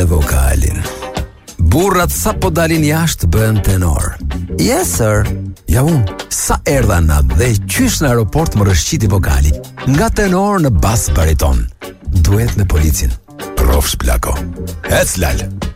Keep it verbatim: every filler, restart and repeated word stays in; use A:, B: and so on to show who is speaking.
A: vokalin. Burrat sa po dalin jashtë bëhen tenor. Yes sir. Ja unë, sa erdha nat dhe qysh në aeroport më rëshqiti vokali. Nga tenor në bas bariton. Duhet me policin. Rofsh plako. Ec lal.